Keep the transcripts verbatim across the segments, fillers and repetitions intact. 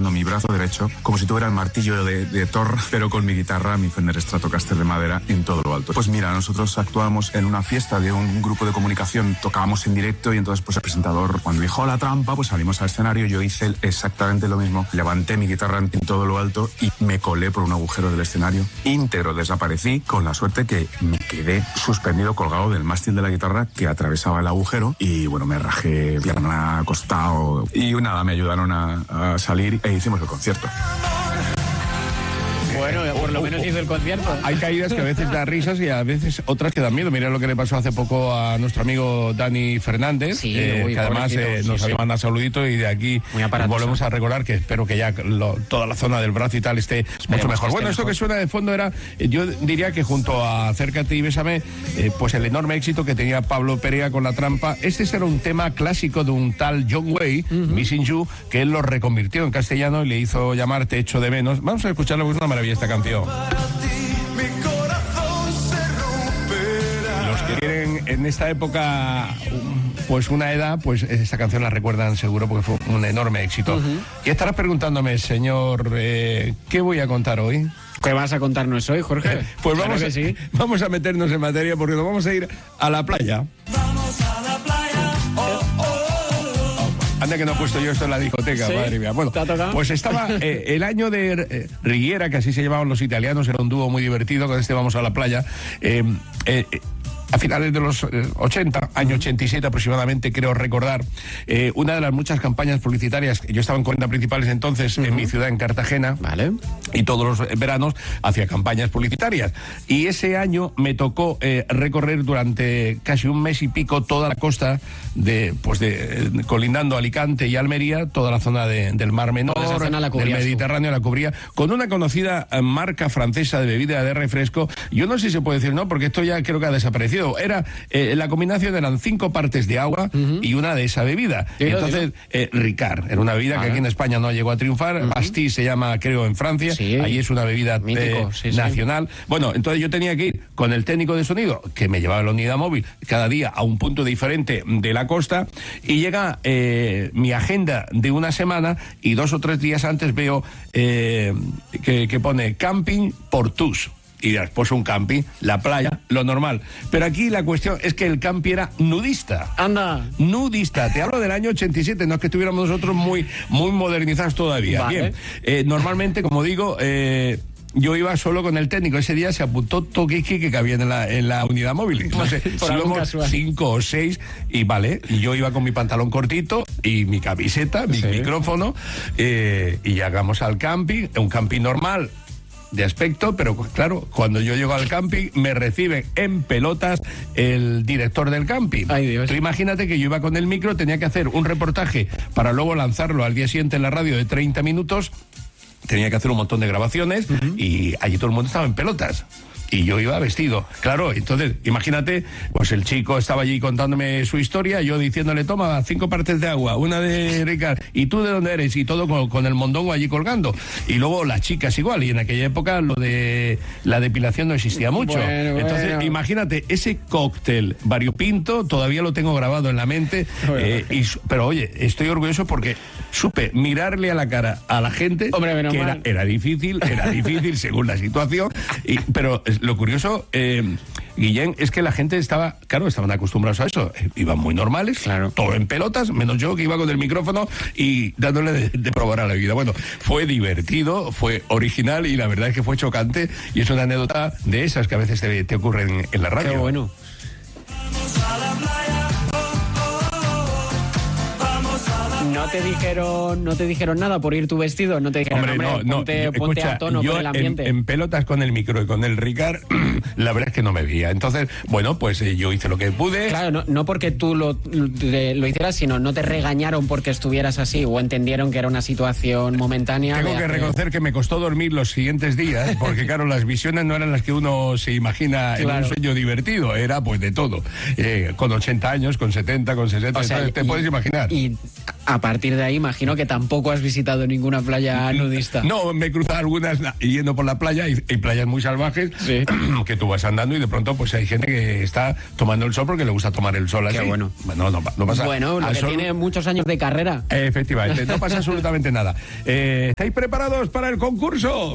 utilizando mi brazo derecho como si tuviera el martillo de, de Thor, pero con mi guitarra, mi Fender Stratocaster de madera en todo lo alto. Pues mira, nosotros actuábamos en una fiesta de un grupo de comunicación, tocábamos en directo y entonces pues el presentador, cuando dijo la trampa, pues salimos al escenario, yo hice exactamente lo mismo, levanté mi guitarra en todo lo alto y me colé por un agujero del escenario íntegro, desaparecí con la suerte que me quedé suspendido, colgado del mástil de la guitarra que atravesaba el agujero y bueno, me rajé pierna, costado y nada, me ayudaron a, a salir e hicimos el concierto. Bueno, por lo menos hizo el concierto. Hay caídas que a veces dan risas y a veces otras que dan miedo. Mira lo que le pasó hace poco a nuestro amigo Dani Fernández, sí, eh, uy, que además eh, nos sí, había mandado saludito y de aquí volvemos a recordar que espero que ya lo, toda la zona del brazo y tal esté Esperemos mucho mejor. Bueno, esto mejor. Que suena de fondo era, yo diría que junto a Acércate y Bésame, eh, pues el enorme éxito que tenía Pablo Perea con La Trampa. Este era un tema clásico de un tal John Way, uh-huh. Missing You, que él lo reconvirtió en castellano y le hizo llamar Te echo de menos. Vamos a escucharlo, porque es una maravilla esta canción. Los que tienen en esta época pues una edad, pues esta canción la recuerdan seguro porque fue un enorme éxito. Uh-huh. Y estarás preguntándome, señor, eh, ¿qué voy a contar hoy? ¿Qué vas a contarnos hoy, Jorge? Pues claro vamos, a, sí. vamos a meternos en materia porque nos vamos a ir a la playa. Vamos a la playa. Oh, oh, oh. Anda que no he puesto yo esto en la discoteca, ¿sí? Madre mía. Bueno, pues estaba eh, el año de eh, Riviera, que así se llamaban los italianos, era un dúo muy divertido, con este Vamos a la playa. Eh, eh, a finales de los eh, ochenta, año ochenta y siete aproximadamente, creo recordar, eh, una de las muchas campañas publicitarias, yo estaba en cuarenta principales entonces, uh-huh. en mi ciudad, en Cartagena, vale. y todos los veranos hacía campañas publicitarias. Y ese año me tocó eh, recorrer durante casi un mes y pico toda la costa, de, pues de, de colindando Alicante y Almería, toda la zona de, del Mar Menor, del Mediterráneo, la cubría, con una conocida eh, marca francesa de bebida de refresco. Yo no sé si se puede decir, ¿no? Porque esto ya creo que ha desaparecido. Era, eh, la combinación eran cinco partes de agua uh-huh. y una de esa bebida. Dilo, Entonces, eh, Ricard, era una bebida vale. que aquí en España no llegó a triunfar. Uh-huh. Bastille se llama, creo, en Francia. Sí. Ahí es una bebida Mítico, eh, sí, nacional. Sí. Bueno, entonces yo tenía que ir con el técnico de sonido, que me llevaba la unidad móvil cada día a un punto diferente de la costa, y llega eh, mi agenda de una semana y dos o tres días antes veo eh, que, que pone Camping Portús. Y después un camping, la playa, lo normal. Pero aquí la cuestión es que el camping era nudista. Anda. Nudista. Te hablo del año ochenta y siete, no es que estuviéramos nosotros muy, muy modernizados todavía. Vale. Bien. Eh, normalmente, como digo, eh, yo iba solo con el técnico. Ese día se apuntó Toquiqui que cabía en la, en la unidad móvil. No sé, si íbamos cinco o seis, y vale, y yo iba con mi pantalón cortito y mi camiseta, mi sí. micrófono, eh, y llegamos al camping, un camping normal, de aspecto, pero claro, cuando yo llego al camping me recibe en pelotas el director del camping. Ay, Dios. Tú imagínate que yo iba con el micro, tenía que hacer un reportaje para luego lanzarlo al día siguiente en la radio de treinta minutos, tenía que hacer un montón de grabaciones uh-huh. y allí todo el mundo estaba en pelotas. Y yo iba vestido, claro, entonces, imagínate, pues el chico estaba allí contándome su historia, yo diciéndole, toma, cinco partes de agua, una de Ricard, ¿y tú de dónde eres? Y todo con, con el mondongo allí colgando. Y luego las chicas igual, y en aquella época lo de la depilación no existía mucho. Bueno, entonces, bueno. imagínate, ese cóctel variopinto, todavía lo tengo grabado en la mente, bueno. eh, y, pero oye, estoy orgulloso porque supe mirarle a la cara a la gente, Hombre, que era, era difícil, era difícil según la situación, y, pero lo curioso, eh, Guillén, es que la gente estaba, claro, estaban acostumbrados a eso, eh, iban muy normales, claro. todo en pelotas, menos yo que iba con el micrófono y dándole de, de probar a la vida. Bueno, fue divertido, fue original y la verdad es que fue chocante y es una anécdota de esas que a veces te, te ocurren en la radio. Qué bueno. ¿No te dijeron, no te dijeron nada por ir tu vestido? ¿No te dijeron, hombre, hombre no, ponte, no, ponte escucha, a tono con el ambiente? En, en pelotas con el micro y con el Ricard, la verdad es que no me veía. Entonces, bueno, pues eh, yo hice lo que pude. Claro, no, no porque tú lo, lo hicieras, sino no te regañaron porque estuvieras así o entendieron que era una situación momentánea. Tengo que hacer... reconocer que me costó dormir los siguientes días, porque claro, las visiones no eran las que uno se imagina claro. en un sueño divertido, era pues de todo. Eh, con ochenta años, con setenta, con sesenta, o sea, entonces, te y, puedes imaginar. Y a partir de ahí imagino que tampoco has visitado ninguna playa nudista. No, me he cruzado algunas yendo por la playa y hay playas muy salvajes, sí, que tú vas andando y de pronto pues hay gente que está tomando el sol porque le gusta tomar el sol así. Qué bueno. No, no, no pasa. Bueno, lo que sol... tiene muchos años de carrera. Efectivamente, no pasa absolutamente nada. Eh, ¿Estáis preparados para el concurso?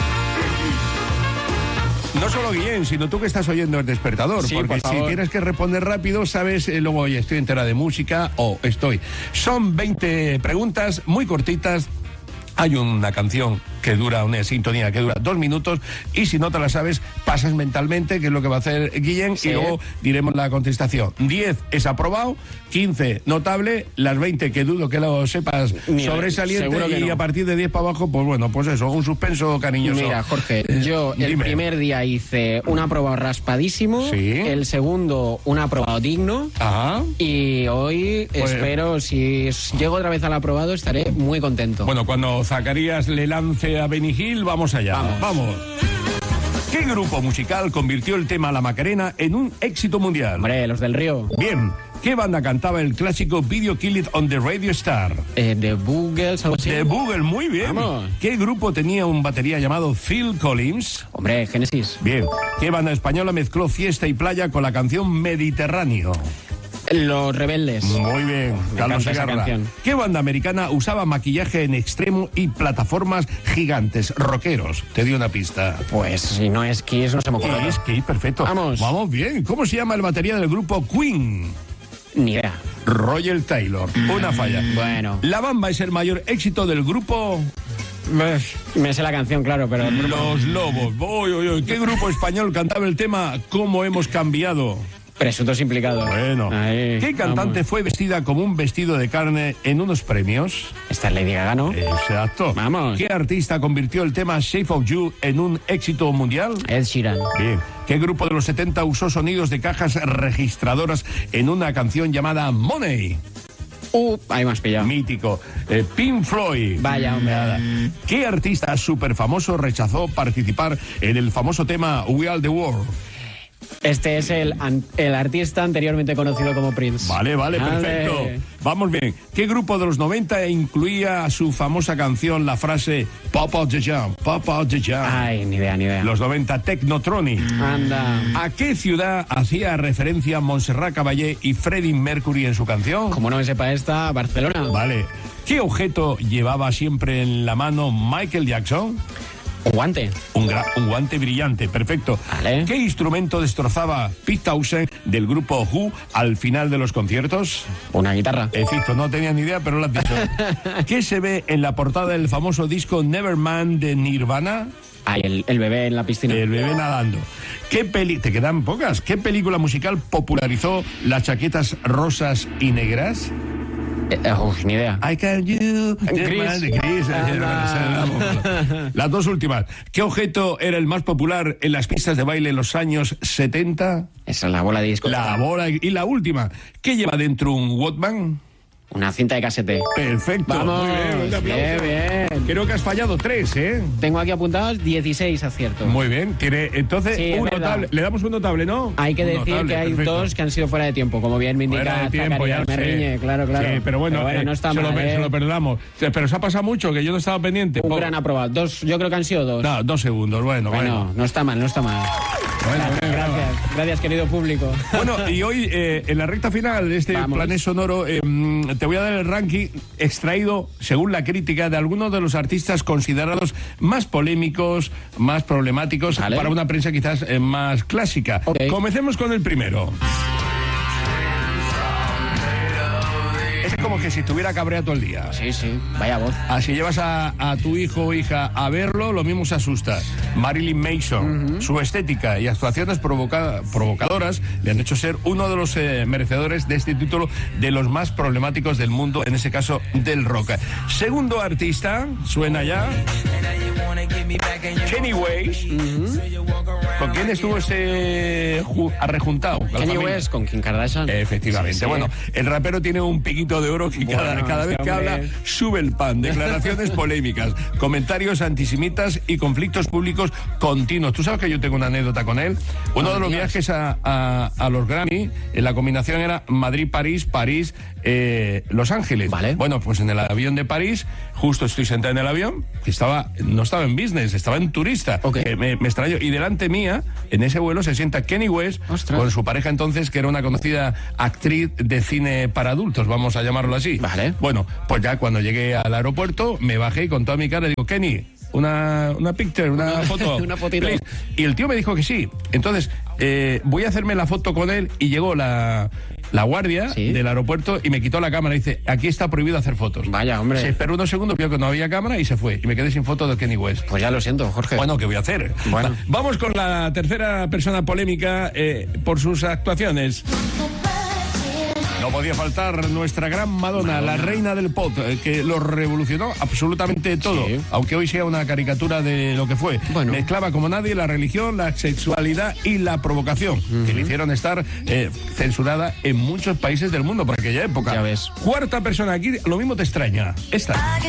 No solo Guillén, sino tú que estás oyendo el despertador, sí, porque por si tienes que responder rápido, sabes, eh, luego, oye, estoy entera de música o estoy. Son veinte preguntas muy cortitas. Hay una canción que dura, una sintonía que dura dos minutos, y si no te la sabes, pasas mentalmente, que es lo que va a hacer Guillén, sí, y luego diremos la contestación. diez es aprobado, quince notable, las veinte que dudo que lo sepas Mira, sobresaliente, y no. a partir de diez para abajo, pues bueno, pues eso, un suspenso cariñoso. Mira, Jorge, yo el Dime. primer día hice un aprobado raspadísimo, sí, el segundo un aprobado digno, Ajá. y hoy pues, espero, si llego otra vez al aprobado, estaré muy contento. Bueno, cuando Zacarías le lance a Benny Hill, vamos allá. Vamos. Vamos. ¿Qué grupo musical convirtió el tema La Macarena en un éxito mundial? Hombre, los del Río. Bien. ¿Qué banda cantaba el clásico Video Kill It on the Radio Star? Eh, The Boogles, algo así. The Boogles, muy bien. Vamos. ¿Qué grupo tenía un batería llamado Phil Collins? Hombre, Genesis. Bien. ¿Qué banda española mezcló fiesta y playa con la canción Mediterráneo? Los Rebeldes. Muy bien, Me Carlos encanta esa Segarra. canción. ¿Qué banda americana usaba maquillaje en extremo y plataformas gigantes, rockeros? Te di una pista. Pues si no es Kiss, no se me ocurre. Kiss, Kiss, perfecto. Vamos. Vamos bien. ¿Cómo se llama el batería del grupo Queen? Ni idea. Roger Taylor. Una falla. Bueno. La Bamba es el mayor éxito del grupo... Me sé la canción, claro, pero... Los Lobos. Uy, uy, uy. ¿Qué grupo español cantaba el tema ¿Cómo hemos cambiado? Presuntos implicados. Bueno. Ahí, ¿Qué cantante vamos. fue vestida como un vestido de carne en unos premios? Esta es Lady Gaga, ¿no? Exacto. Vamos. ¿Qué artista convirtió el tema Shape of You en un éxito mundial? Ed Sheeran. Bien. ¿Qué grupo de los setenta usó sonidos de cajas registradoras en una canción llamada Money? Uh, ahí me has pillado. Mítico. Eh, Pink Floyd. Vaya, hombre. ¿Qué artista súper famoso rechazó participar en el famoso tema We Are the World? Este es el, el artista anteriormente conocido como Prince. Vale, vale, vale, perfecto. Vamos bien. ¿Qué grupo de los noventa incluía a su famosa canción la frase Pop out the jam, pop out the jam? Ay, ni idea, ni idea. Los noventa, Technotronic. Anda. ¿A qué ciudad hacía referencia Montserrat Caballé y Freddie Mercury en su canción? Como no me sepa esta, Barcelona. Vale. ¿Qué objeto llevaba siempre en la mano Michael Jackson? Un guante. Un, gra- un guante brillante, perfecto. Vale. ¿Qué instrumento destrozaba Pete Townshend del grupo Who al final de los conciertos? Una guitarra. Efecto, no tenía ni idea, pero lo has dicho. ¿Qué se ve en la portada del famoso disco Nevermind de Nirvana? Ay, el, el bebé en la piscina. El bebé nadando. ¿Qué peli... Te quedan pocas. ¿Qué película musical popularizó las chaquetas rosas y negras? Eh, uf, ni idea. I can you... Gris. Gris. Las dos últimas. ¿Qué objeto era el más popular en las pistas de baile en los años setenta? Esa es la bola de disco. La bola. Y la última. ¿Qué lleva dentro un Walkman? Una cinta de casete. Perfecto. Vamos. Muy bien, un aplauso. Bien, bien. Creo que has fallado tres, ¿eh? Tengo aquí apuntados dieciséis aciertos. Muy bien. Tiene, entonces, Sí, un es verdad. notable. Le damos un notable, ¿no? Hay que Un decir notable, que hay perfecto. dos que han sido fuera de tiempo, como bien me indica Fuera de tiempo, Zacarías, ya me sé. riñe, claro, claro. Sí, pero bueno, bueno eh, no está se, mal, lo, ¿eh? se lo perdonamos. Pero se ha pasado mucho, que yo no estaba pendiente. Un Po- gran aprobado. Dos, yo creo que han sido dos. No, dos segundos, bueno, bueno, bueno. no está mal, no está mal. Bueno, gracias, bueno, gracias, gracias, querido público. Bueno, y hoy, eh, en la recta final de este Vamos. Planet Sonoro, eh, te voy a dar el ranking extraído, según la crítica, de algunos de los artistas considerados más polémicos, más problemáticos, Vale. para una prensa quizás eh, más clásica. Ok. Comencemos con el primero. Es como que si estuviera cabreado todo el día. Sí, sí, vaya voz. Ah, si llevas a, a tu hijo o hija a verlo, lo mismo se asusta. Marilyn Manson, uh-huh. Su estética y actuaciones provoca- provocadoras le han hecho ser uno de los eh, merecedores de este título de los más problemáticos del mundo, en ese caso del rock. Segundo artista, suena ya, Kanye West. Uh-huh. ¿Con quién estuvo este ju- arrejuntado? Con la Kanye familia. West con Kim Kardashian. Efectivamente. Sí, sí. Bueno, el rapero tiene un piquito de oro que Bueno, cada, cada vez este que hombre- habla sube el pan. Declaraciones polémicas, comentarios antisemitas y conflictos públicos continuos. Tú sabes que yo tengo una anécdota con él. Uno Oh, de los Dios. viajes a, a, a los Grammy, en la combinación era Madrid-París, París, eh, Los Ángeles. Vale. Bueno, pues en el avión de París, justo estoy sentado en el avión, que estaba, no estaba en business, estaba en turista. Okay. Eh, me, me extrañó. Y delante mía, en ese vuelo, se sienta Kenny West, Ostras. con su pareja entonces, que era una conocida actriz de cine para adultos, vamos a llamarlo así. Vale. Bueno, pues ya cuando llegué al aeropuerto, me bajé y con toda mi cara digo, Kenny, una, una picture, una, Una- foto. una fotito. please. Y el tío me dijo que sí. Entonces, eh, voy a hacerme la foto con él y llegó la, la guardia Sí. del aeropuerto y me quitó la cámara y dice, aquí está prohibido hacer fotos. Vaya, hombre. Se esperó unos segundos, vio que no había cámara y se fue. Y me quedé sin foto de Kenny West. Pues ya lo siento, Jorge. Bueno, ¿qué voy a hacer? Bueno. Va- Vamos con la tercera persona polémica eh, por sus actuaciones. No podía faltar nuestra gran Madonna, la reina del pop, eh, que lo revolucionó absolutamente todo, Sí. aunque hoy sea una caricatura de lo que fue. Bueno. Mezclaba como nadie la religión, la sexualidad y la provocación, que le hicieron estar eh, censurada en muchos países del mundo por aquella época. Ya ves. Cuarta persona aquí, lo mismo te extraña. Esta.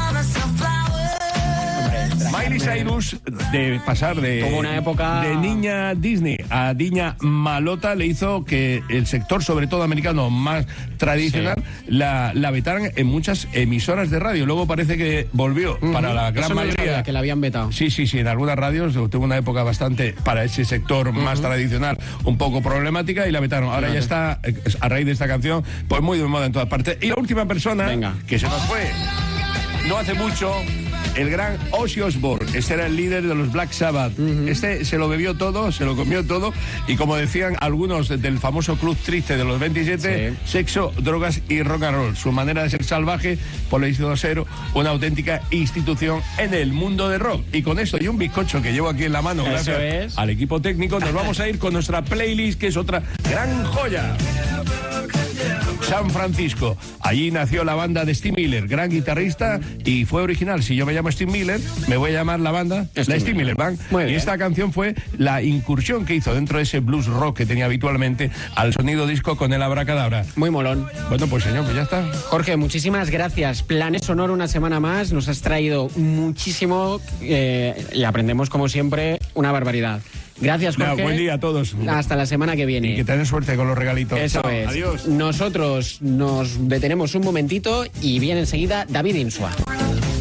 Miley Cyrus, de pasar de, Tuvo una época- de niña Disney a niña malota, le hizo que el sector, sobre todo americano, más tradicional, la, la vetaran en muchas emisoras de radio. Luego parece que volvió para la gran Eso no lo mayoría. sabía, que la habían vetado. Sí, sí, sí, en algunas radios tuvo una época bastante, para ese sector más tradicional, un poco problemática y la vetaron. Ahora ya está, eh, a raíz de esta canción, pues muy de moda en todas partes. Y la última persona Venga. que se nos fue no hace mucho, el gran Ozzy Osbourne. Este era el líder de los Black Sabbath. Este se lo bebió todo, se lo comió todo. Y como decían algunos del famoso club triste de los veintisiete, Sí. sexo, drogas y rock and roll. Su manera de ser salvaje, por lo hizo ser una auténtica institución en el mundo de rock. Y con esto y un bizcocho que llevo aquí en la mano, Eso gracias es. al equipo técnico, nos vamos a ir con nuestra playlist, que es otra gran joya. San Francisco. Allí nació la banda de Steve Miller, gran guitarrista, y fue original. Si yo me llamo Steve Miller, me voy a llamar la banda Steve la Steve Miller. Miller Band. Muy Y bien. esta canción fue la incursión que hizo dentro de ese blues rock que tenía habitualmente al sonido disco con el Abracadabra. Muy molón. Bueno, pues señor, pues ya está. Jorge, muchísimas gracias. Planes Sonoro una semana más. Nos has traído muchísimo eh, y aprendemos, como siempre, una barbaridad. Gracias, Nada, Jorge. buen día a todos. Hasta la semana que viene. Y que tengan suerte con los regalitos. Eso Chao, es. Adiós. Nosotros nos detenemos un momentito y viene enseguida David Insua.